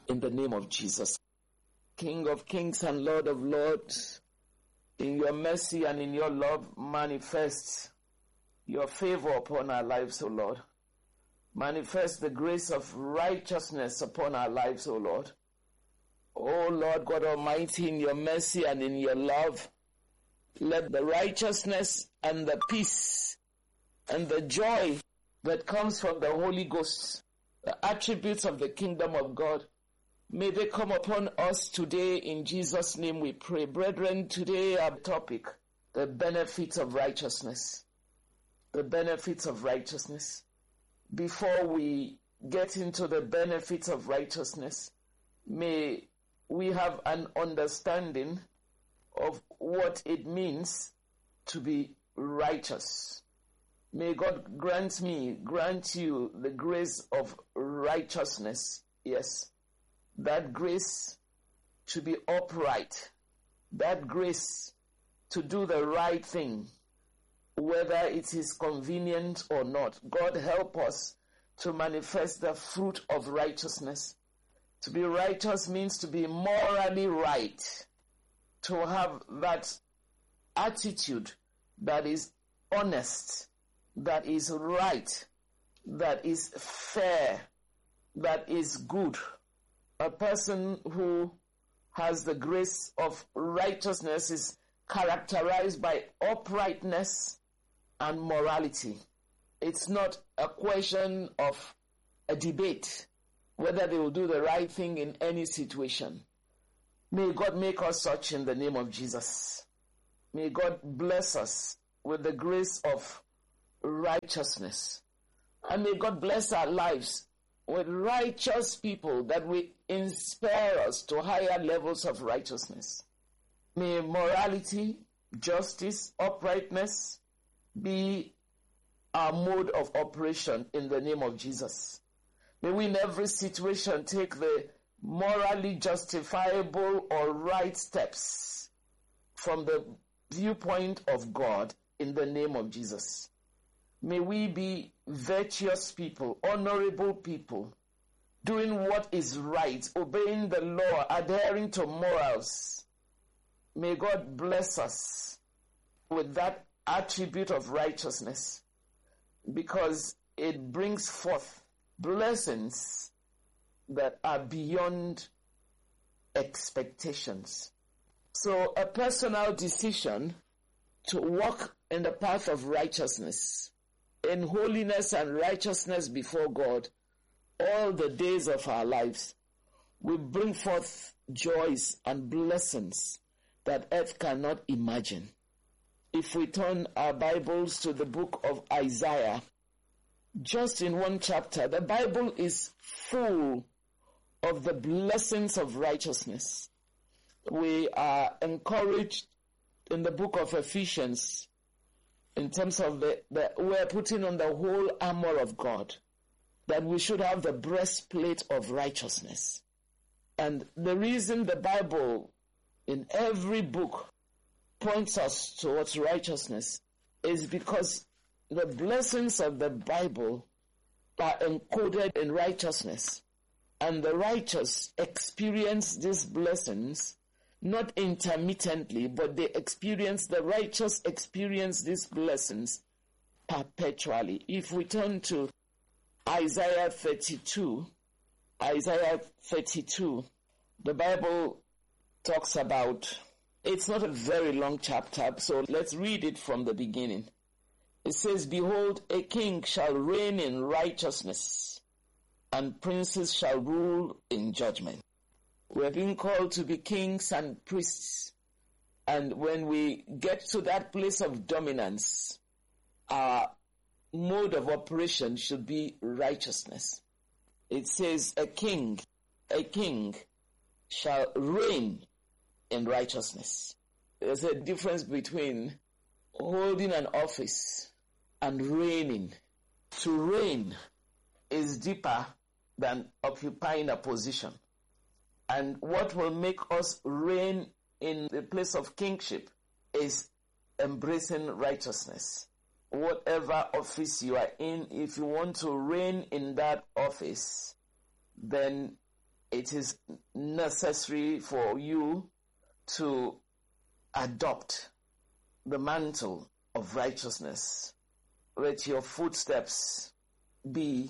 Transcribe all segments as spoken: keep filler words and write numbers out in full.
in the name of Jesus. King of kings and Lord of lords, in your mercy and in your love, manifest your favor upon our lives, O Lord. Manifest the grace of righteousness upon our lives, O Lord. O Lord God Almighty, in your mercy and in your love, let the righteousness and the peace and the joy that comes from the Holy Ghost, the attributes of the kingdom of God, may they come upon us today. In Jesus' name we pray. Brethren, today our topic, the benefits of righteousness. The benefits of righteousness. Before we get into the benefits of righteousness, may we have an understanding of what it means to be righteous. May God grant me, grant you the grace of righteousness. Yes. That grace to be upright. That grace to do the right thing, whether it is convenient or not. God help us to manifest the fruit of righteousness. To be righteous means to be morally right. To have that attitude that is honest, that is right, that is fair, that is good. A person who has the grace of righteousness is characterized by uprightness and morality. It's not a question of a debate whether they will do the right thing in any situation. May God make us such in the name of Jesus. May God bless us with the grace of righteousness. And may God bless our lives with righteous people that will inspire us to higher levels of righteousness. May morality, justice, uprightness be our mode of operation in the name of Jesus. May we in every situation take the morally justifiable or right steps from the viewpoint of God in the name of Jesus. May we be virtuous people, honorable people, doing what is right, obeying the law, adhering to morals. May God bless us with that attribute of righteousness, because it brings forth blessings that are beyond expectations. So a personal decision to walk in the path of righteousness, in holiness and righteousness before God, all the days of our lives, will bring forth joys and blessings that earth cannot imagine. If we turn our Bibles to the book of Isaiah, just in one chapter, the Bible is full of the blessings of righteousness. We are encouraged in the book of Ephesians in terms of the, the we're putting on the whole armor of God, that we should have the breastplate of righteousness. And the reason the Bible in every book points us towards righteousness is because the blessings of the Bible are encoded in righteousness. And the righteous experience these blessings not intermittently, but they experience, the righteous experience these blessings perpetually. If we turn to Isaiah thirty-two, Isaiah thirty-two, the Bible talks about, it's not a very long chapter, so let's read it from the beginning. It says, "Behold, a king shall reign in righteousness, and princes shall rule in judgment." We're being called to be kings and priests. And when we get to that place of dominance, our mode of operation should be righteousness. It says, a king, a king shall reign in righteousness. There's a difference between holding an office and reigning. To reign is deeper than occupying a position. And what will make us reign in the place of kingship is embracing righteousness. Whatever office you are in, if you want to reign in that office, then it is necessary for you to adopt the mantle of righteousness. Let your footsteps be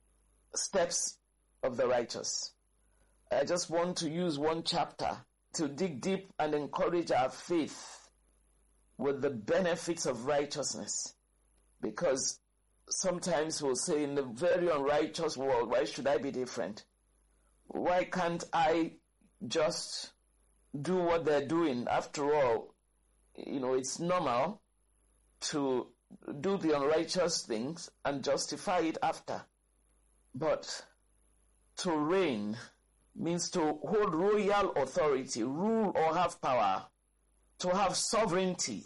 steps of the righteous. I just want to use one chapter to dig deep and encourage our faith with the benefits of righteousness. Because sometimes we'll say, in the very unrighteous world, why should I be different? Why can't I just do what they're doing? After all, you know, it's normal to do the unrighteous things and justify it after. But to reign means to hold royal authority, rule or have power, to have sovereignty,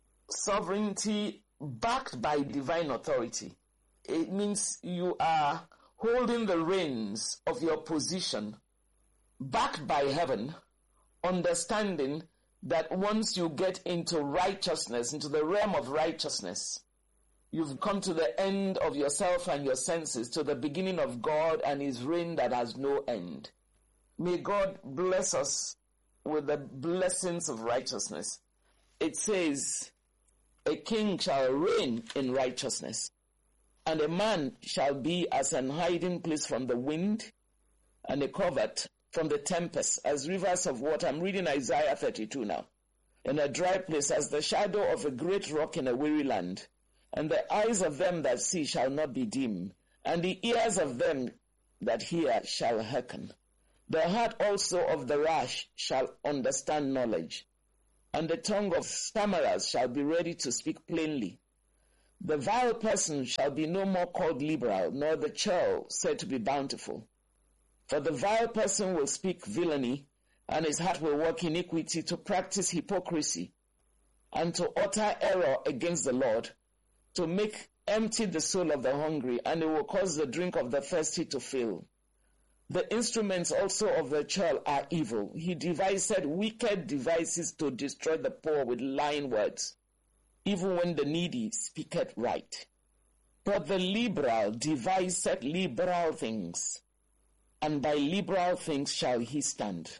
sovereignty backed by divine authority. It means you are holding the reins of your position, backed by heaven, understanding that once you get into righteousness, into the realm of righteousness, you've come to the end of yourself and your senses, to the beginning of God and his reign that has no end. May God bless us with the blessings of righteousness. It says, a king shall reign in righteousness, and a man shall be as an hiding place from the wind, and a covert from the tempest, as rivers of water. I'm reading Isaiah thirty-two now. In a dry place, as the shadow of a great rock in a weary land. And the eyes of them that see shall not be dim, and the ears of them that hear shall hearken. The heart also of the rash shall understand knowledge, and the tongue of stammerers shall be ready to speak plainly. The vile person shall be no more called liberal, nor the churl said to be bountiful. For the vile person will speak villainy, and his heart will work iniquity, to practice hypocrisy, and to utter error against the Lord, to make empty the soul of the hungry, and it will cause the drink of the thirsty to fail. The instruments also of the churl are evil. He devised wicked devices to destroy the poor with lying words, even when the needy speaketh right. But the liberal devised liberal things, and by liberal things shall he stand.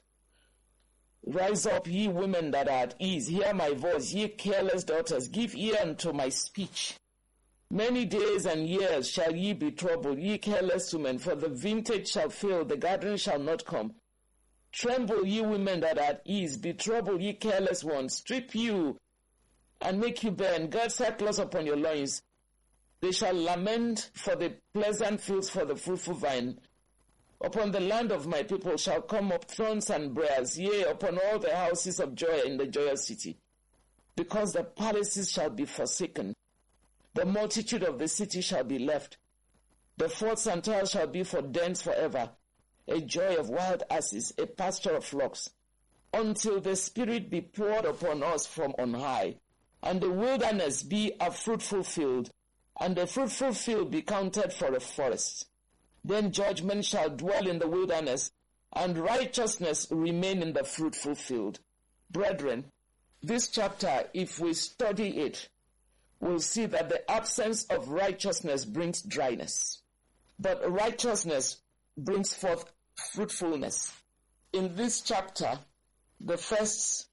Rise up, ye women that are at ease, hear my voice, ye careless daughters, give ear unto my speech. Many days and years shall ye be troubled, ye careless women, for the vintage shall fail, the gathering shall not come. Tremble, ye women that are at ease, be troubled, ye careless ones, strip you, and make you burn, gird sackcloth upon your loins. They shall lament for the pleasant fields, for the fruitful vine. Upon the land of my people shall come up thorns and briars, yea, upon all the houses of joy in the joyous city. Because the palaces shall be forsaken, the multitude of the city shall be left. The forts and towers shall be for dens forever, a joy of wild asses, a pasture of flocks, until the Spirit be poured upon us from on high, and the wilderness be a fruitful field, and the fruitful field be counted for a forest. Then judgment shall dwell in the wilderness, and righteousness remain in the fruitful field. Brethren, this chapter, if we study it, we'll see that the absence of righteousness brings dryness, but righteousness brings forth fruitfulness. In this chapter, the first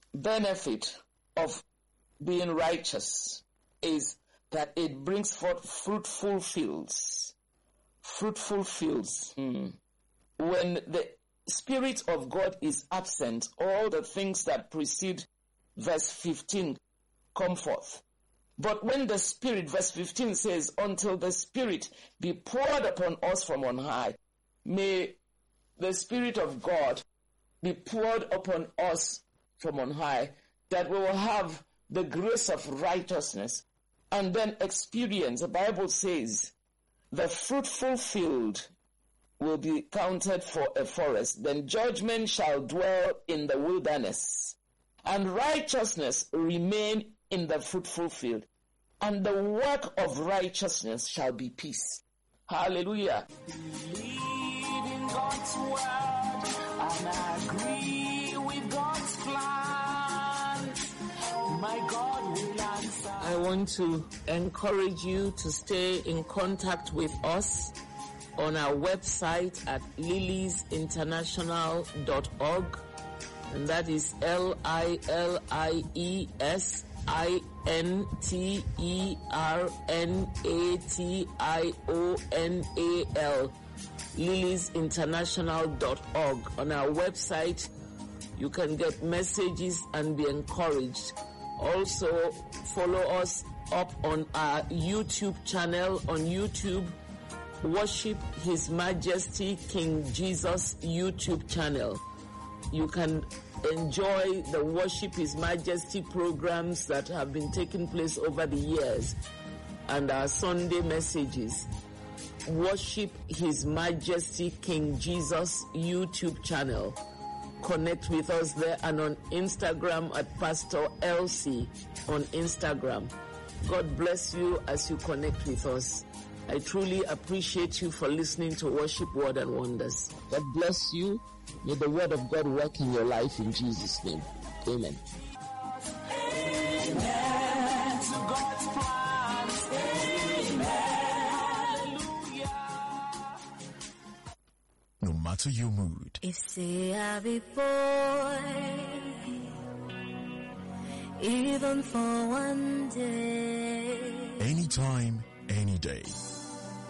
benefit of being righteous is that it brings forth fruitful fields. Fruitful fields. Hmm. When the Spirit of God is absent, all the things that precede verse fifteen come forth. But when the Spirit, verse fifteen says, until the Spirit be poured upon us from on high, may the Spirit of God be poured upon us from on high, that we will have the grace of righteousness and then experience, the Bible says, the fruitful field will be counted for a forest. Then judgment shall dwell in the wilderness, and righteousness remain in the fruitful field. And the work of righteousness shall be peace. Hallelujah. Believe in God's word and agree with God's plans. My God will answer. I want to encourage you to stay in contact with us on our website at lilies international dot org, and that is L I L I E S I N T E R N A T I O N A L, lilies international dot org. On our website, you can get messages and be encouraged. Also, follow us up on our YouTube channel. On YouTube, Worship His Majesty King Jesus YouTube channel. You can enjoy the Worship His Majesty programs that have been taking place over the years and our Sunday messages. Worship His Majesty King Jesus YouTube channel. Connect with us there, and on Instagram at Pastor Elsie on Instagram. God bless you as you connect with us. I truly appreciate you for listening to Worship Word and Wonders. God bless you. May the word of God work in your life in Jesus' name. Amen. Amen. To God's plans. Amen. No matter your mood. If say I before, even for one day. Anytime, any day.